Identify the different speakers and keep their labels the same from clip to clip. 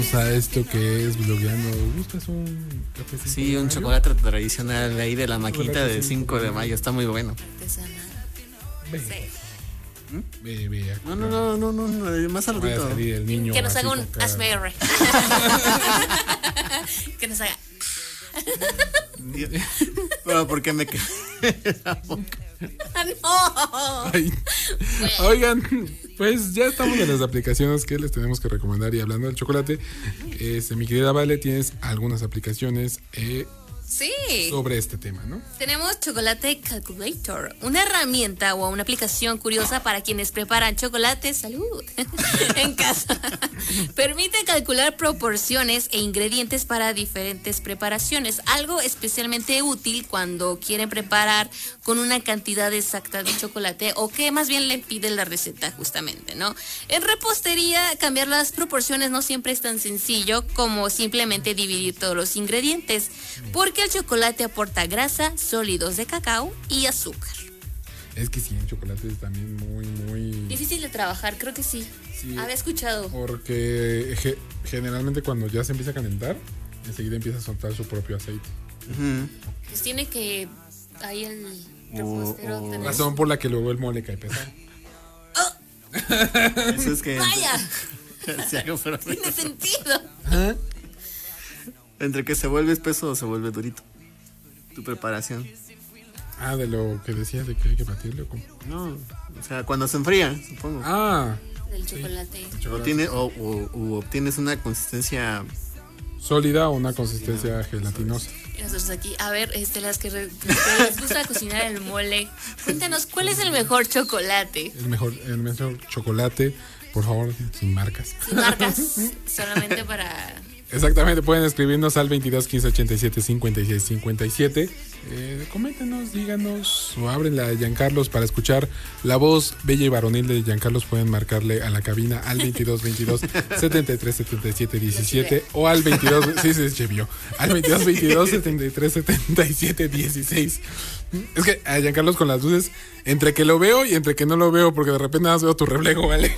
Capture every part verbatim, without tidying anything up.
Speaker 1: A esto que es blogueando. ¿Gustas un café?
Speaker 2: Sí, un chocolate tradicional de ahí de la maquinita de cinco de mayo. Está muy bueno.
Speaker 1: Ve.
Speaker 3: Sí.
Speaker 1: Ve, ve,
Speaker 2: No, no, no, no, no, no, más
Speaker 1: Vaya a
Speaker 2: saludito.
Speaker 1: salir el niño
Speaker 3: Que nos
Speaker 1: así
Speaker 3: haga un
Speaker 1: con cara-
Speaker 3: A S M R. Que nos haga.
Speaker 2: Pero ¿por qué me quedé la boca?
Speaker 3: ¡No!
Speaker 1: Ay. Oigan, pues ya estamos en las aplicaciones que les tenemos que recomendar. Y hablando del chocolate, este, mi querida Vale, tienes algunas aplicaciones eh,
Speaker 3: Sí.
Speaker 1: sobre este tema, ¿no?
Speaker 3: Tenemos Chocolate Calculator, una herramienta o una aplicación curiosa para quienes preparan chocolate, salud, en casa. Permite calcular proporciones e ingredientes para diferentes preparaciones, algo especialmente útil cuando quieren preparar con una cantidad exacta de chocolate o que más bien le pide la receta justamente, ¿no? En repostería, cambiar las proporciones no siempre es tan sencillo como simplemente dividir todos los ingredientes, porque el chocolate aporta grasa, sólidos de cacao y azúcar.
Speaker 1: Es que sí, el chocolate es también muy, muy...
Speaker 3: Difícil de trabajar, creo que sí.
Speaker 1: Sí,
Speaker 3: Había escuchado.
Speaker 1: porque ge- generalmente cuando ya se empieza a calentar, enseguida empieza a soltar su propio aceite.
Speaker 2: Ujú.
Speaker 3: Pues tiene que ahí el
Speaker 2: O-
Speaker 3: repostero
Speaker 2: o-
Speaker 3: tener-
Speaker 1: Razón por la que luego el mole cae pesado.
Speaker 2: Eso es que.
Speaker 3: ¡Vaya!
Speaker 2: Si algo fuera-
Speaker 3: Tiene sentido.
Speaker 2: Entre que se vuelve espeso o se vuelve durito. Tu preparación.
Speaker 1: Ah, de lo que decías de que hay que batirlo. ¿Cómo?
Speaker 2: No, o sea, cuando se enfría, supongo.
Speaker 1: Ah,
Speaker 3: Del chocolate.
Speaker 2: O, tiene, o, o- o obtienes una consistencia.
Speaker 1: sólida o una consistencia gelatinosa.
Speaker 3: Y nosotros aquí, a ver, este, las que, re- que les gusta cocinar el mole, cuéntanos, ¿cuál es el mejor chocolate?
Speaker 1: El mejor, el mejor chocolate, por favor, sin marcas.
Speaker 3: Sin marcas, solamente para...
Speaker 1: Exactamente, pueden escribirnos al veintidós quince ochenta y siete cincuenta y seis cincuenta y siete. Eh, coméntenos, díganos o ábrenla a Giancarlos para escuchar la voz bella y varonil de Giancarlos. Pueden marcarle a la cabina al veintidós veintidós setenta y tres setenta y siete diecisiete o al veintidós, sí, sí, se vio, al veintidós veintidós setenta y tres setenta y siete dieciséis. Es que a Giancarlos con las luces, entre que lo veo y entre que no lo veo, porque de repente nada más veo tu reflejo, ¿vale?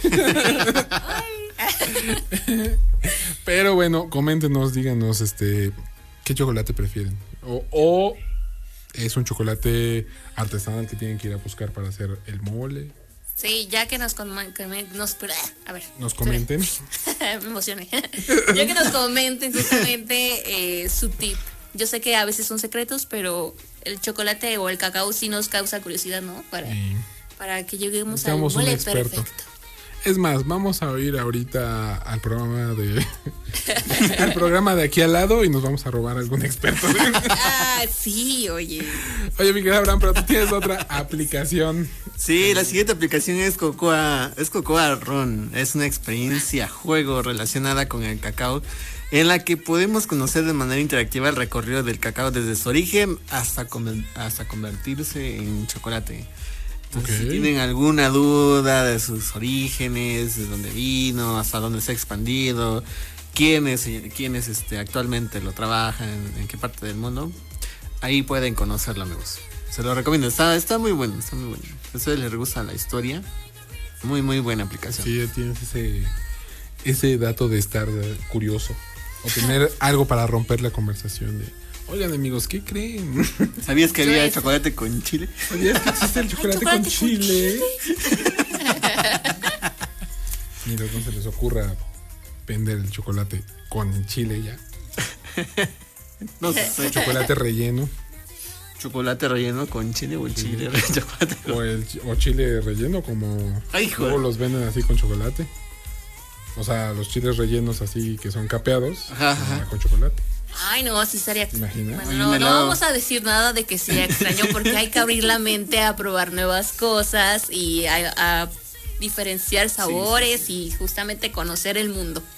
Speaker 1: Pero bueno, coméntenos, díganos este qué chocolate prefieren. O, o es un chocolate artesanal que tienen que ir a buscar para hacer el mole.
Speaker 3: Sí, ya que nos... Con, que me- nos a ver.
Speaker 1: Nos comenten.
Speaker 3: Me emocioné. Ya que nos comenten justamente eh, su tip. Yo sé que a veces son secretos, pero el chocolate o el cacao sí nos causa curiosidad, ¿no? Para,
Speaker 1: Y
Speaker 3: para que lleguemos al
Speaker 1: necesitamos un
Speaker 3: mole
Speaker 1: experto.
Speaker 3: perfecto.
Speaker 1: Es más, vamos a ir ahorita al programa de al programa de aquí al lado y nos vamos a robar a algún experto.
Speaker 3: Ah, sí, oye.
Speaker 1: Oye, mi querida Abraham, pero tú tienes otra aplicación.
Speaker 2: Sí, la siguiente aplicación es Cocoa, es Cocoa Run. Es una experiencia, juego relacionada con el cacao, en la que podemos conocer de manera interactiva el recorrido del cacao desde su origen hasta, conver- hasta convertirse en chocolate. Entonces,
Speaker 1: Ok.
Speaker 2: si tienen alguna duda de sus orígenes, de dónde vino, hasta dónde se ha expandido, quiénes, quiénes este, actualmente lo trabajan, en, en qué parte del mundo, ahí pueden conocerlo, amigos. Se lo recomiendo, está, está muy bueno, está muy bueno. Si a ustedes les gusta la historia, muy, muy buena aplicación.
Speaker 1: Sí, tienes ese, ese dato de estar eh, curioso o tener algo para romper la conversación de, oigan amigos, ¿qué creen?
Speaker 2: ¿Sabías que
Speaker 3: Yo
Speaker 2: había
Speaker 3: eso.
Speaker 2: chocolate con chile?
Speaker 1: ¿Sabías que existe el chocolate,
Speaker 3: chocolate
Speaker 1: con
Speaker 3: con
Speaker 1: chile? Mira, no se les ocurra vender el chocolate con chile ya.
Speaker 2: No sé,
Speaker 1: Chocolate relleno
Speaker 2: chocolate relleno con chile o el chile relleno chocolate con...
Speaker 1: o, el, chi- o chile relleno como
Speaker 2: Ay, joder.
Speaker 1: luego los venden así con chocolate. O sea, los chiles rellenos así que son capeados,
Speaker 2: Ajá, ajá.
Speaker 1: ah, con chocolate.
Speaker 3: Ay, no, así estaría.
Speaker 1: ¿Te imaginas?
Speaker 3: Bueno,
Speaker 2: Oye,
Speaker 3: no,
Speaker 2: me
Speaker 3: no
Speaker 2: lo-
Speaker 3: vamos a decir nada de que sea extraño porque hay que abrir la mente a probar nuevas cosas y a, a diferenciar sabores y justamente conocer el mundo.